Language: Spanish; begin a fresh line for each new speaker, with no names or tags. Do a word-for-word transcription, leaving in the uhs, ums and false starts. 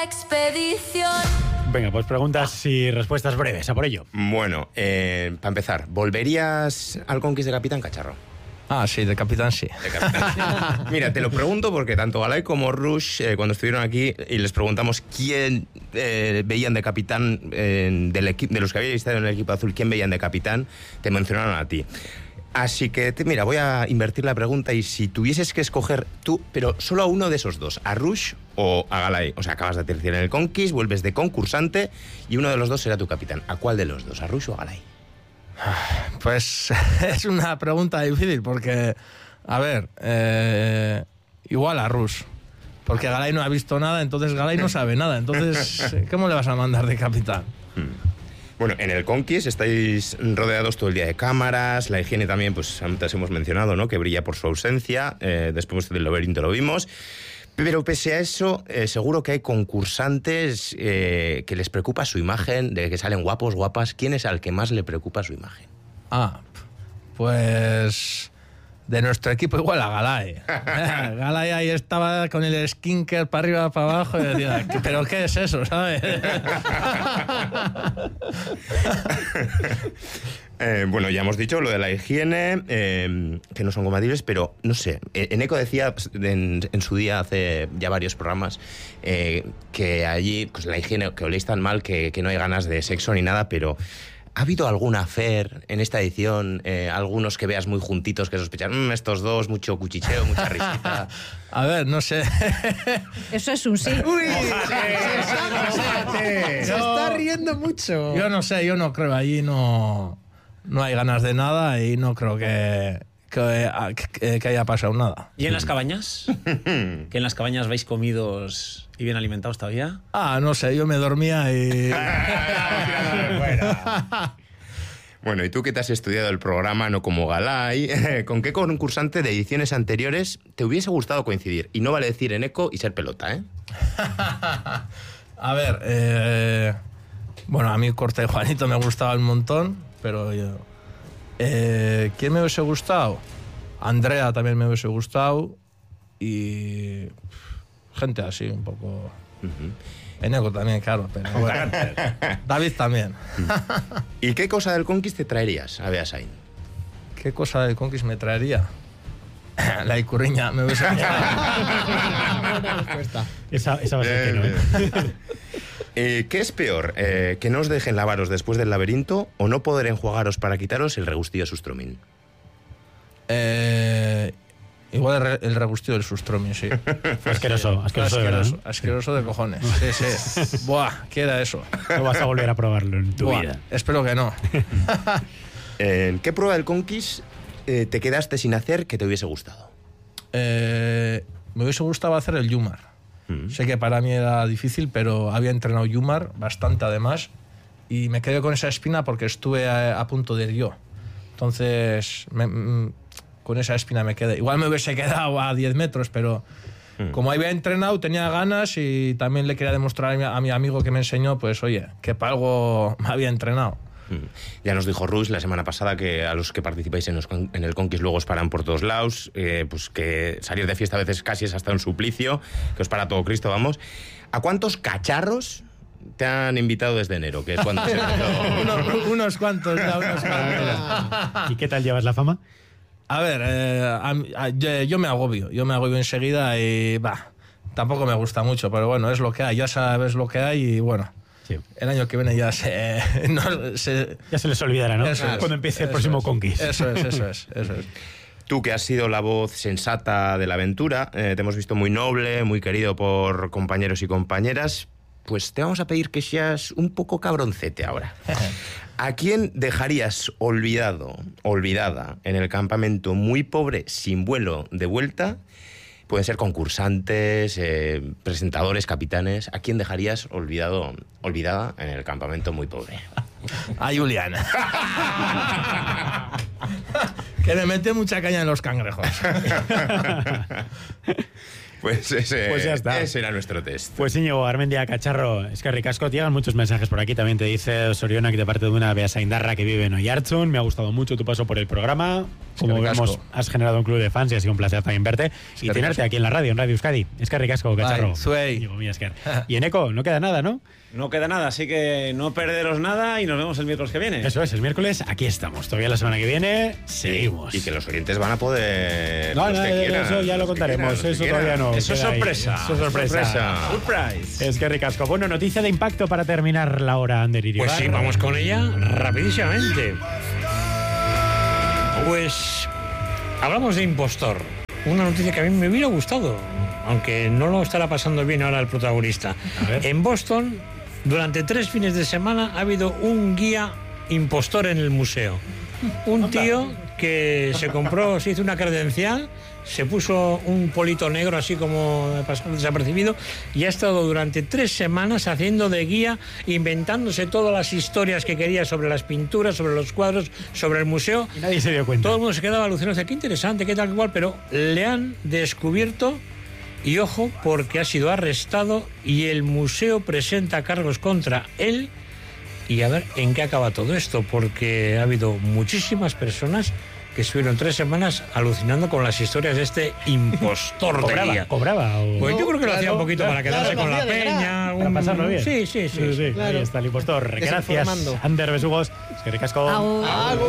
Expedición.
Venga, pues preguntas y respuestas breves, a por ello.
Bueno, eh, para empezar, ¿volverías al Conquist de Capitán, Cacharro?
Ah, sí, de Capitán sí.
De Capitán, sí. Mira, te lo pregunto porque tanto Galay como Rush, eh, cuando estuvieron aquí y les preguntamos quién eh, veían de Capitán, eh, del equi- de los que habíais estado en el equipo azul, quién veían de Capitán, te mencionaron a ti. Así que, te, mira, voy a invertir la pregunta y si tuvieses que escoger tú, pero solo a uno de esos dos, a Rush o a Galay, o sea, acabas de aterrizar en el Conquist, vuelves de concursante y uno de los dos será tu capitán. ¿A cuál de los dos, a Rush o a Galay?
Pues es una pregunta difícil porque, a ver, eh, igual a Rush, porque Galay no ha visto nada, entonces Galay no sabe nada, entonces, ¿cómo le vas a mandar de capitán?
Bueno, en el Conquist estáis rodeados todo el día de cámaras, la higiene también, pues antes hemos mencionado, ¿no?, que brilla por su ausencia, eh, después del laberinto lo vimos. Pero pese a eso, eh, seguro que hay concursantes eh, que les preocupa su imagen, de que salen guapos, guapas. ¿Quién es al que más le preocupa su imagen?
Ah, pues de nuestro equipo igual a Galay. Galay ahí estaba con el skinker para arriba, para abajo y decía, ¿pero qué es eso, sabes?
Eh, bueno, ya hemos dicho lo de la higiene, eh, que no son compatibles, pero no sé. Eneco decía en, en su día, hace ya varios programas, eh, que allí pues, la higiene, que oléis tan mal que, que no hay ganas de sexo ni nada, pero ¿ha habido algún affair en esta edición? Eh, algunos que veas muy juntitos que sospechan, mmm, estos dos, mucho cuchicheo, mucha risita.
A ver, no sé.
Eso es un sí.
¡Uy! Se está riendo mucho.
Yo no sé, yo no creo, allí no, no hay ganas de nada y no creo que, que, que, que haya pasado nada.
¿Y en las cabañas? ¿Que en las cabañas vais comidos y bien alimentados todavía?
Ah, no sé, yo me dormía y...
Bueno, y tú que te has estudiado el programa, no como Galay, ¿con qué concursante de ediciones anteriores te hubiese gustado coincidir? Y no vale decir Eneco y ser pelota, ¿eh?
A ver, eh, bueno, a mí Corte de Juanito me gustaba un montón, pero yo... Eh, ¿Quién me hubiese gustado? Andrea también me hubiese gustado y... gente así, un poco...
Uh-huh.
Eneco también, claro, pero bueno. David también.
¿Y qué cosa del Conquist te traerías a Beasain?
¿Qué cosa del Conquist me traería? La icurriña me hubiese
Buena respuesta. Esa, esa va a ser que no, ¿eh?
Eh, ¿Qué es peor? Eh, ¿Que no os dejen lavaros después del laberinto o no poder enjuagaros para quitaros el regustillo sustromín?
Eh... Igual el, re, el regustillo del sustromín, sí.
Asqueroso, asqueroso, de verdad, ¿no?
Asqueroso de cojones. Sí, sí. Buah, ¿qué era eso?
No vas a volver a probarlo en tu
Buah,
vida.
Espero que no.
¿En qué prueba del Conquist eh, te quedaste sin hacer que te hubiese gustado?
Eh, me hubiese gustado hacer el Yumar.
Mm.
Sé que para mí era difícil, pero había entrenado Yumar bastante además y me quedé con esa espina porque estuve a, a punto de ir yo. Entonces... Me, me, con esa espina me quedé. Igual me hubiese quedado a diez metros, pero mm. como había entrenado, tenía ganas y también le quería demostrar a mi, a mi amigo que me enseñó, pues oye, que para algo me había entrenado.
Mm. Ya nos dijo Rush la semana pasada que a los que participáis en, los, en el Conquist luego os paran por todos lados, eh, pues que salir de fiesta a veces casi es hasta un suplicio, que os para todo Cristo, vamos. ¿A cuántos cacharros te han invitado desde enero? Que es cuando se empezó.
Uno, unos cuantos, ya, unos cuantos.
¿Y qué tal llevas la fama?
A ver, eh, a, a, yo, yo me agobio, yo me agobio enseguida y bah, tampoco me gusta mucho, pero bueno, es lo que hay, ya sabes lo que hay y bueno, sí. El año que viene ya se, no, se...
Ya se les olvidará, ¿no?
Eso
Cuando
es,
empiece el
eso
próximo
es,
Conquist.
Eso es, eso es, eso es.
Tú, que has sido la voz sensata de la aventura, eh, te hemos visto muy noble, muy querido por compañeros y compañeras, pues te vamos a pedir que seas un poco cabroncete ahora. ¿A quién dejarías olvidado, olvidada, en el campamento muy pobre, sin vuelo de vuelta? Pueden ser concursantes, eh, presentadores, capitanes. ¿A quién dejarías olvidado, olvidada en el campamento muy pobre?
A Juliana. Que me mete mucha caña en los cangrejos.
Pues ese,
pues ya está.
Ese era nuestro test.
Pues Íñigo Armendia, Cacharro, es que ricasco, llegan muchos mensajes por aquí. También te dice Soriona que de parte de una Beasaindarra que vive en Oyartzun. Me ha gustado mucho tu paso por el programa. como
que
vemos,
ricasco.
has generado un club de fans y ha sido un placer también verte y
que
tenerte
ricasco.
aquí en la radio, en Radio Euskadi. Es que ricasco, cacharro.
Bai, zuei.
Digo, mi esker. Y en Eco, no queda nada, ¿no?
No queda nada, así que no perderos nada y nos vemos el miércoles que viene.
Eso es, el miércoles aquí estamos. Todavía la semana que viene seguimos.
Y que los oyentes van a poder.
No,
los
no,
que quieran,
eso ya lo
los que
contaremos.
quieran, los que
Eso
quieran.
todavía no.
Eso es
queda ahí.
sorpresa.
Eso es sorpresa.
Sorpresa.
Surprise.
Es que ricasco. Bueno, noticia de impacto para terminar la hora, Ander Iribar.
Pues sí, vamos con ella rapidísimamente. Pues hablamos de impostor. Una noticia que a mí me hubiera gustado, aunque no lo estará pasando bien ahora el protagonista.
A ver.
En Boston, durante tres fines de semana ha habido un guía impostor en el museo. Un tío que se compró, se hizo una credencial, se puso un polito negro así como pasó desapercibido y ha estado durante tres semanas haciendo de guía, inventándose todas las historias que quería sobre las pinturas, sobre los cuadros, sobre el museo.
Y nadie se dio cuenta.
Todo el mundo se quedaba alucinado, dice, qué interesante, qué tal, qué cual, pero le han descubierto y ojo porque ha sido arrestado y el museo presenta cargos contra él y a ver en qué acaba todo esto, porque ha habido muchísimas personas que estuvieron tres semanas alucinando con las historias de este impostor de
¿Cobraba?
guía.
¿Cobraba? O...
Pues yo creo que lo hacía un
Claro,
poquito
claro,
para quedarse
claro,
con
lo
la
hacía de
peña.
Para
un-
pasarlo bien.
Sí, sí, sí.
Sí, sí.
Claro.
Ahí está el impostor. Gracias,
Desinformando.
Ander Besugos. Es que ricasco.
Agur.
Agur.